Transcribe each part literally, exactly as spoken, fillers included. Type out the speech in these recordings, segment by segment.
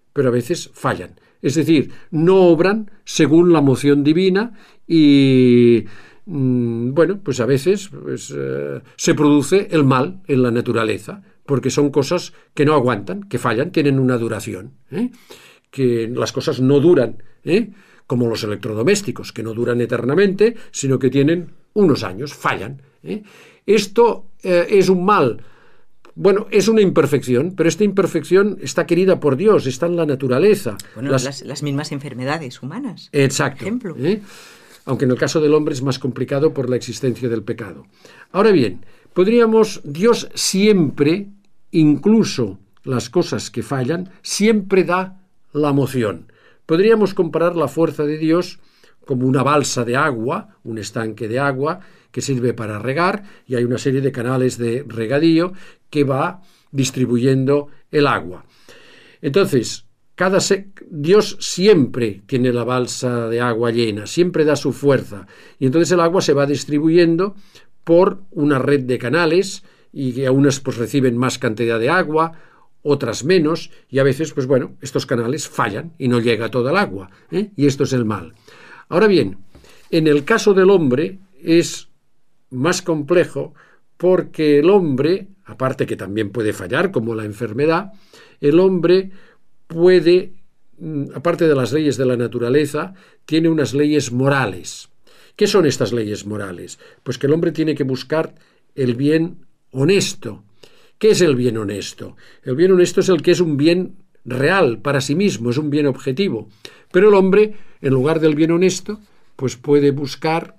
pero a veces fallan. Es decir, no obran según la moción divina y, mmm, bueno, pues a veces pues, eh, se produce el mal en la naturaleza, porque son cosas que no aguantan, que fallan, tienen una duración, ¿eh? Que las cosas no duran, ¿eh? Como los electrodomésticos, que no duran eternamente, sino que tienen unos años, fallan, ¿eh? Esto eh, es un mal. Bueno, es una imperfección, pero esta imperfección está querida por Dios, está en la naturaleza. Bueno, las, las, las mismas enfermedades humanas. Exacto. Por ejemplo. ¿eh? Aunque en el caso del hombre es más complicado por la existencia del pecado. Ahora bien, podríamos, Dios siempre, incluso las cosas que fallan, siempre da la moción. Podríamos comparar la fuerza de Dios como una balsa de agua, un estanque de agua, que sirve para regar, y hay una serie de canales de regadío que va distribuyendo el agua. Entonces, cada se- Dios siempre tiene la balsa de agua llena, siempre da su fuerza, y entonces el agua se va distribuyendo por una red de canales, y que a unas pues reciben más cantidad de agua, otras menos, y a veces, pues bueno, estos canales fallan y no llega toda el agua, ¿eh? Y esto es el mal. Ahora bien, en el caso del hombre es más complejo porque el hombre, aparte que también puede fallar, como la enfermedad, el hombre puede, aparte de las leyes de la naturaleza, tiene unas leyes morales. ¿Qué son estas leyes morales? Pues que el hombre tiene que buscar el bien honesto. ¿Qué es el bien honesto? El bien honesto es el que es un bien real para sí mismo, es un bien objetivo. Pero el hombre, en lugar del bien honesto, pues puede buscar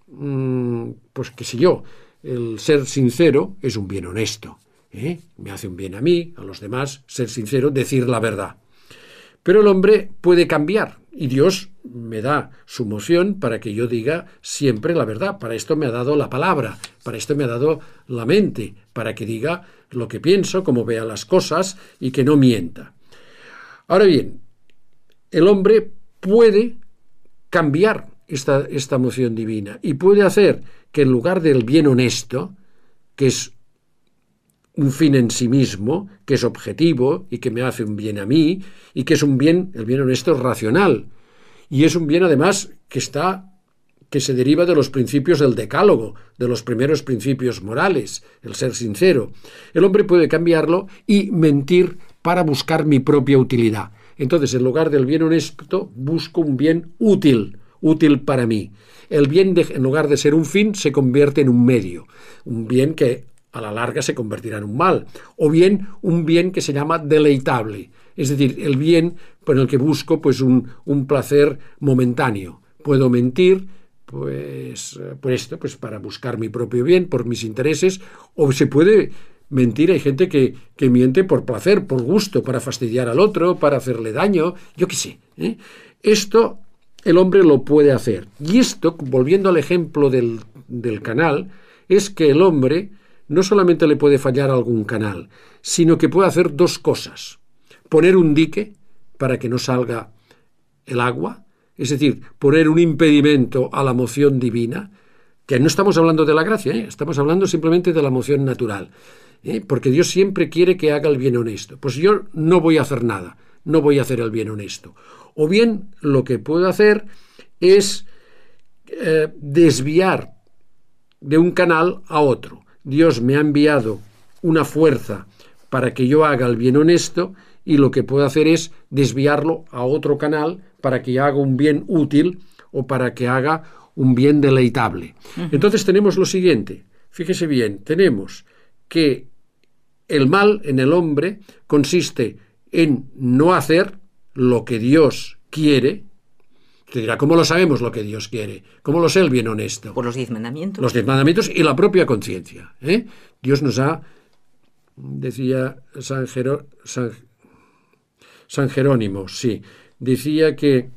pues qué sé yo, el ser sincero es un bien honesto, ¿eh? Me hace un bien a mí, a los demás, ser sincero, decir la verdad. Pero el hombre puede cambiar y Dios me da su moción para que yo diga siempre la verdad. Para esto me ha dado la palabra, para esto me ha dado la mente, para que diga lo que pienso, cómo vea las cosas y que no mienta. Ahora bien, el hombre puede cambiar Esta, esta moción divina y puede hacer que en lugar del bien honesto, que es un fin en sí mismo, que es objetivo y que me hace un bien a mí, y que es un bien, el bien honesto es racional, y es un bien además que está, que se deriva de los principios del decálogo, de los primeros principios morales, el ser sincero. El hombre puede cambiarlo y mentir para buscar mi propia utilidad. Entonces, en lugar del bien honesto, busco un bien útil, útil para mí. El bien, de, en lugar de ser un fin, se convierte en un medio, un bien que a la larga se convertirá en un mal, o bien un bien que se llama deleitable, es decir, el bien por el que busco pues un, un placer momentáneo. Puedo mentir pues por esto, pues para buscar mi propio bien, por mis intereses, o se puede mentir, hay gente que, que miente por placer, por gusto, para fastidiar al otro, para hacerle daño, yo qué sé, ¿eh? Esto el hombre lo puede hacer. Y esto, volviendo al ejemplo del, del canal, es que el hombre no solamente le puede fallar algún canal, sino que puede hacer dos cosas. Poner un dique para que no salga el agua, es decir, poner un impedimento a la moción divina, que no estamos hablando de la gracia, ¿eh? Estamos hablando simplemente de la moción natural, ¿eh? Porque Dios siempre quiere que haga el bien honesto. Pues yo no voy a hacer nada, no voy a hacer el bien honesto. O bien lo que puedo hacer es eh, desviar de un canal a otro. Dios me ha enviado una fuerza para que yo haga el bien honesto y lo que puedo hacer es desviarlo a otro canal para que haga un bien útil o para que haga un bien deleitable. Uh-huh. Entonces tenemos lo siguiente, fíjese bien, tenemos que el mal en el hombre consiste en no hacer lo que Dios quiere. Usted dirá, ¿cómo lo sabemos lo que Dios quiere? ¿Cómo lo sé el bien honesto? Por los diez mandamientos. Los diez mandamientos y la propia conciencia, ¿eh? Dios nos ha, decía San, Jero, San, San Jerónimo, sí, decía que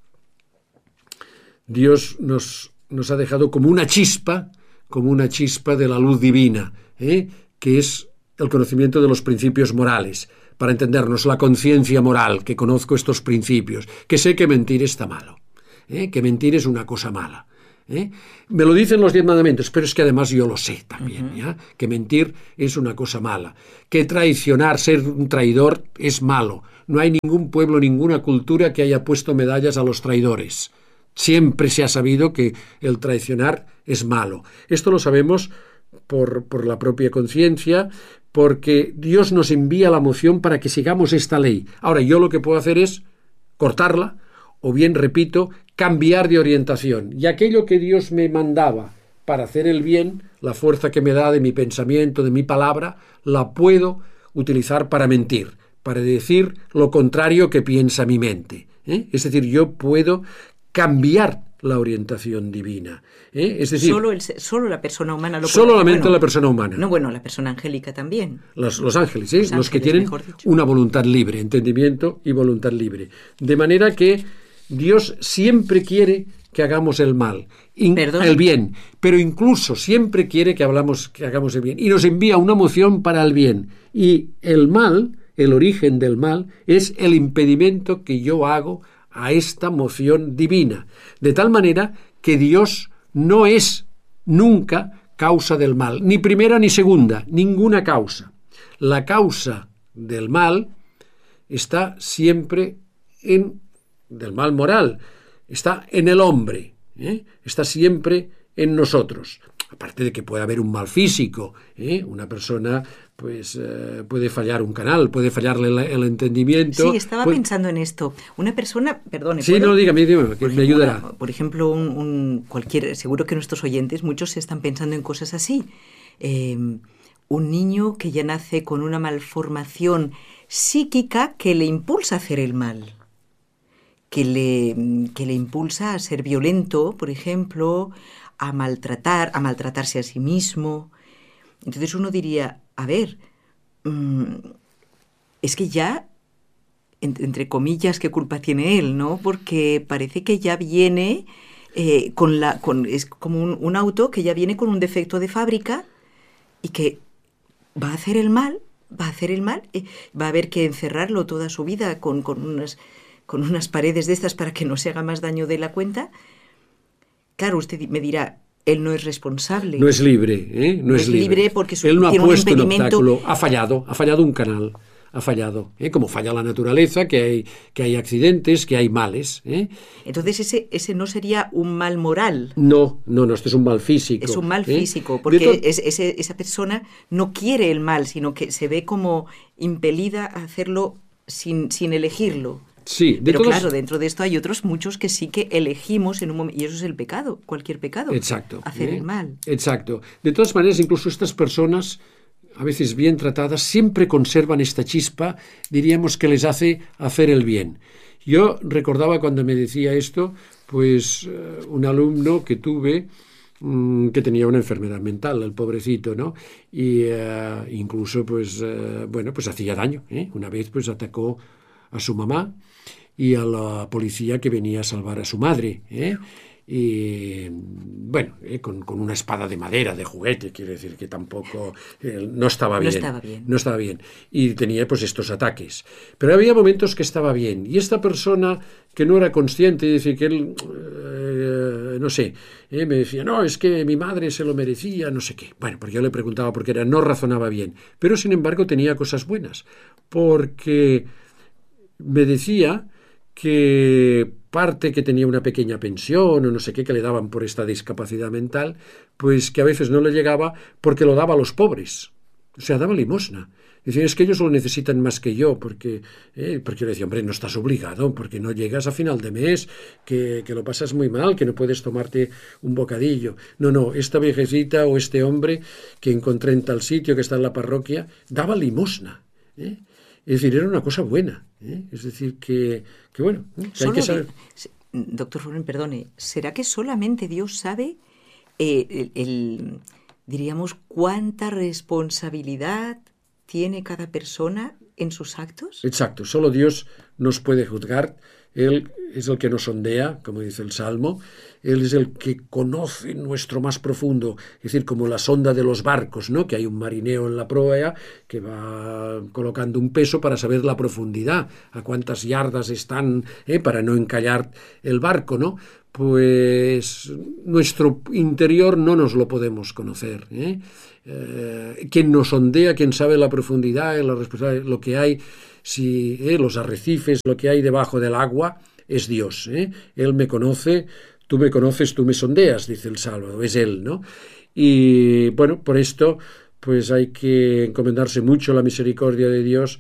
Dios nos, nos ha dejado como una chispa, como una chispa de la luz divina, ¿eh? Que es el conocimiento de los principios morales. Para entendernos, la conciencia moral, que conozco estos principios, que sé que mentir está malo, ¿eh? Que mentir es una cosa mala, ¿eh? Me lo dicen los diez mandamientos, pero es que además yo lo sé también, ¿ya? Que mentir es una cosa mala, que traicionar, ser un traidor es malo, no hay ningún pueblo, ninguna cultura que haya puesto medallas a los traidores. Siempre se ha sabido que el traicionar es malo. Esto lo sabemos por, por la propia conciencia, porque Dios nos envía la moción para que sigamos esta ley. Ahora, yo lo que puedo hacer es cortarla, o bien, repito, cambiar de orientación. Y aquello que Dios me mandaba para hacer el bien, la fuerza que me da de mi pensamiento, de mi palabra, la puedo utilizar para mentir, para decir lo contrario que piensa mi mente. ¿eh? Es decir, yo puedo cambiar la orientación divina. ¿eh? Es decir, solo, el, solo la persona humana lo puede solo la mente bueno, de la persona humana. No, bueno, la persona angélica también. Los, los ángeles, ¿sí? los, los que ángeles, tienen una voluntad libre, entendimiento y voluntad libre. De manera que Dios siempre quiere que hagamos el mal, in, el bien, pero incluso siempre quiere que, hablamos, que hagamos el bien. Y nos envía una moción para el bien. Y el mal, el origen del mal, es el impedimento que yo hago a esta moción divina. De tal manera que Dios no es nunca causa del mal, ni primera ni segunda, ninguna causa. La causa del mal está siempre en, del mal moral, está en el hombre, ¿eh? está siempre en nosotros. Aparte de que puede haber un mal físico, ¿eh? una persona pues eh, puede fallar un canal, puede fallarle el, el entendimiento. Sí, estaba puede... pensando en esto. Una persona, perdone. Sí, ¿puedo? no, dígame, dígame, que me ayudará. Una, por ejemplo, un, un cualquier, seguro que nuestros oyentes, muchos están pensando en cosas así. Eh, un niño que ya nace con una malformación psíquica que le impulsa a hacer el mal. Que le, que le impulsa a ser violento, por ejemplo, a maltratar, a maltratarse a sí mismo. Entonces uno diría, a ver, mmm, es que ya, en, entre comillas, ¿qué culpa tiene él, no? Porque parece que ya viene eh, con la, con, es como un, un auto que ya viene con un defecto de fábrica y que va a hacer el mal, va a hacer el mal, eh, va a haber que encerrarlo toda su vida con, con unas, con unas paredes de estas para que no se haga más daño de la cuenta. Claro, usted me dirá, él no es responsable. No es libre, ¿eh? No, no es, es libre. libre porque su, él no ha tiene puesto un un impedimento. obstáculo, ha fallado, ha fallado un canal, ha fallado, ¿eh? Como falla la naturaleza, que hay, que hay accidentes, que hay males. ¿eh? Entonces ese, ese no sería un mal moral. No, no, no, este es un mal físico. Es un mal ¿eh? físico, porque to- es, ese, esa persona no quiere el mal, sino que se ve como impelida a hacerlo sin, sin elegirlo. Sí, de Pero todos... claro, dentro de esto hay otros muchos que sí que elegimos en un momento, y eso es el pecado, cualquier pecado. Exacto. Hacer ¿eh? el mal. Exacto. De todas maneras, incluso estas personas, a veces bien tratadas, siempre conservan esta chispa, diríamos, que les hace hacer el bien. Yo recordaba cuando me decía esto, pues uh, un alumno que tuve um, que tenía una enfermedad mental, el pobrecito, ¿no? Y uh, incluso, pues, uh, bueno, pues hacía daño, ¿eh? Una vez, pues, atacó a su mamá y a la policía que venía a salvar a su madre, ¿eh? Y bueno, eh, con, con una espada de madera, de juguete, quiere decir que tampoco eh, no estaba bien, No estaba bien. no estaba bien, y tenía pues estos ataques, pero había momentos que estaba bien, y esta persona que no era consciente, es decir, que él, eh, no sé, eh, me decía, no, es que mi madre se lo merecía, no sé qué, bueno, porque yo le preguntaba porque era, no razonaba bien, pero sin embargo tenía cosas buenas, porque me decía que parte que tenía una pequeña pensión o no sé qué que le daban por esta discapacidad mental, pues que a veces no le llegaba porque lo daba a los pobres, o sea, daba limosna. Decían, es que ellos lo necesitan más que yo, porque, eh, porque yo le decía, hombre, no estás obligado, porque no llegas a final de mes, que, que lo pasas muy mal, que no puedes tomarte un bocadillo. No, no, esta viejecita o este hombre que encontré en tal sitio que está en la parroquia, daba limosna, ¿eh? Es decir, era una cosa buena, ¿eh? Es decir, que, que bueno, ¿eh? que hay que saber... Doctor Forén, perdone, ¿será que solamente Dios sabe eh, el, el, diríamos, cuánta responsabilidad tiene cada persona en sus actos? Exacto, solo Dios nos puede juzgar. Él es el que nos sondea, como dice el Salmo. Él es el que conoce nuestro más profundo, es decir, como la sonda de los barcos, ¿no? Que hay un marinero en la proa que va colocando un peso para saber la profundidad, a cuántas yardas están, ¿eh? Para no encallar el barco, ¿no? Pues nuestro interior no nos lo podemos conocer, ¿eh? Eh, quien nos sondea, quien sabe la profundidad, la responsabilidad, lo que hay, si eh, los arrecifes, lo que hay debajo del agua, es Dios. ¿eh? Él me conoce, tú me conoces, tú me sondeas, dice el Salmo, es Él, ¿no? Y bueno, por esto, pues hay que encomendarse mucho a la misericordia de Dios,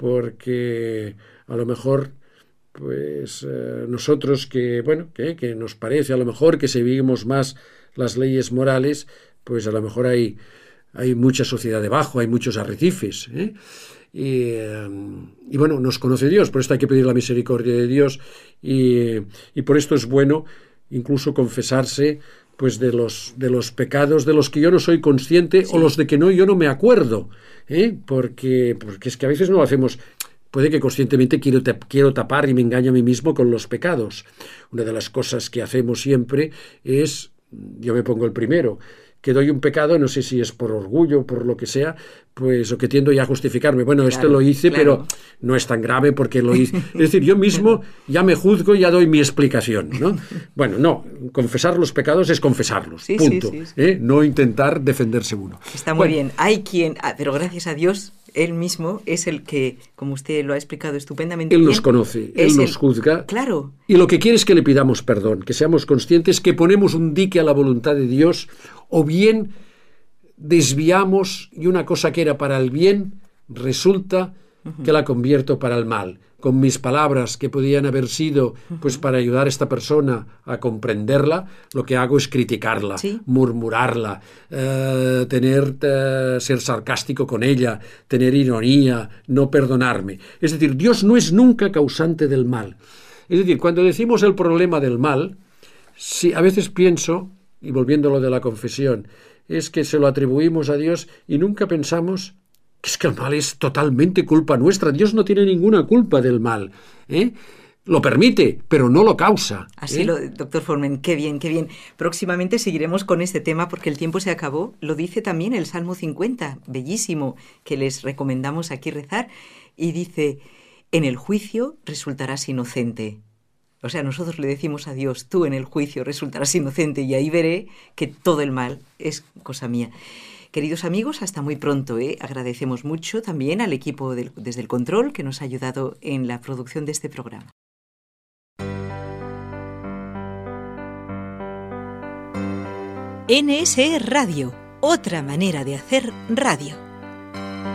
porque a lo mejor, pues eh, nosotros que, bueno, que, que nos parece a lo mejor que seguimos más las leyes morales, pues a lo mejor hay, hay mucha sociedad debajo, hay muchos arrecifes, ¿eh? Y, y bueno, nos conoce Dios, por esto hay que pedir la misericordia de Dios, y, y por esto es bueno incluso confesarse pues de los, de los pecados de los que yo no soy consciente, sí, o los de que no yo no me acuerdo, ¿eh? porque, porque es que a veces no lo hacemos. Puede que conscientemente quiero, quiero tapar y me engaño a mí mismo con los pecados. Una de las cosas que hacemos siempre es, yo me pongo el primero, que doy un pecado, no sé si es por orgullo, por lo que sea, pues o que tiendo ya a justificarme. Bueno, claro, esto lo hice, claro, pero no es tan grave porque lo hice. Es decir, yo mismo ya me juzgo, ya doy mi explicación, ¿no? Bueno, no, confesar los pecados es confesarlos, sí, punto. Sí, sí, sí. ¿Eh? No intentar defenderse uno. Está muy bueno, bien. Hay quien, pero gracias a Dios, Él mismo es el que, como usted lo ha explicado estupendamente Él bien, nos conoce, Él nos el... juzga. Claro. Y lo que quiere es que le pidamos perdón, que seamos conscientes que ponemos un dique a la voluntad de Dios, o bien desviamos y una cosa que era para el bien resulta uh-huh. que la convierto para el mal. Con mis palabras que podían haber sido pues para ayudar a esta persona a comprenderla, lo que hago es criticarla, ¿sí? murmurarla, eh, tener, eh, ser sarcástico con ella, tener ironía, no perdonarme. Es decir, Dios no es nunca causante del mal. Es decir, cuando decimos el problema del mal, si a veces pienso, y volviendo a lo de la confesión, es que se lo atribuimos a Dios y nunca pensamos que es que el mal es totalmente culpa nuestra. Dios no tiene ninguna culpa del mal, ¿eh? Lo permite, pero no lo causa. Así ¿eh? lo, doctor Formen, qué bien, qué bien. Próximamente seguiremos con este tema porque el tiempo se acabó. Lo dice también el Salmo cincuenta, bellísimo, que les recomendamos aquí rezar, y dice, en el juicio resultarás inocente. O sea, nosotros le decimos a Dios, tú en el juicio resultarás inocente y ahí veré que todo el mal es cosa mía. Queridos amigos, hasta muy pronto. ¿eh? Agradecemos mucho también al equipo del, desde el control que nos ha ayudado en la producción de este programa. N S E Radio, otra manera de hacer radio.